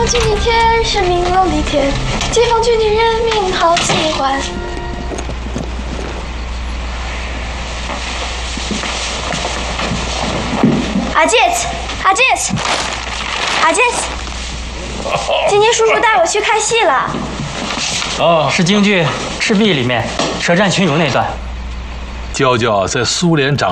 方军地铁是明龙地铁，解放军的人民好喜欢。阿杰斯，今天叔叔带我去看戏了。 哦，是京剧《赤壁》里面舌战群儒那段。 娇娇在苏联长